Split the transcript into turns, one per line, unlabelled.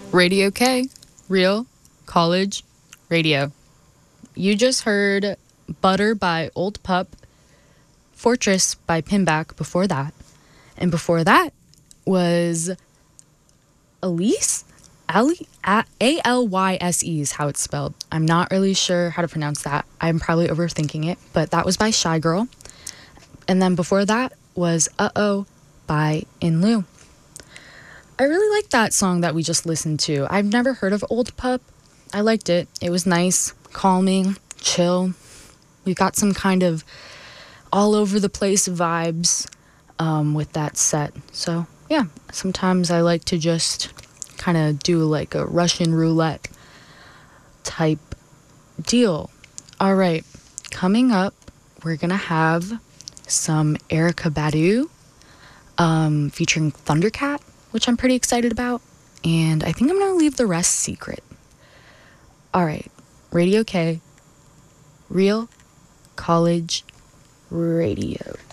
Radio K, Real College Radio. You just heard Butter by Old Pup, Fortress by Pinback before that. And before that was Elise? Allyse is how it's spelled. I'm not really sure how to pronounce that. I'm probably overthinking it, but that was by Shy Girl. And then before that was Uh-Oh by Inlu. I really like that song that we just listened to. I've never heard of Old Pup. I liked it. It was nice, calming, chill. We got some kind of all over the place vibes with that set. So yeah, sometimes I like to just kind of do like a Russian roulette type deal. All right, coming up, we're gonna have some Erykah Badu featuring Thundercat, which I'm pretty excited about, and I think I'm gonna leave the rest secret. All right, Radio K, Real College Radio.